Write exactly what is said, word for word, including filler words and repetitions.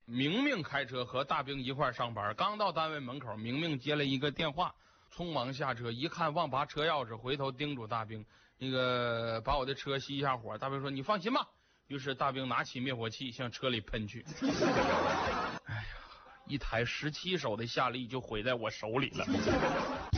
明明开车和大兵一块上班，刚到单位门口，明明接了一个电话，匆忙下车，一看忘拔车钥匙，回头叮嘱大兵，那个把我的车熄一下火。大兵说你放心吧。于是大兵拿起灭火器向车里喷去。哎呀，一台十七手的夏利就毁在我手里了。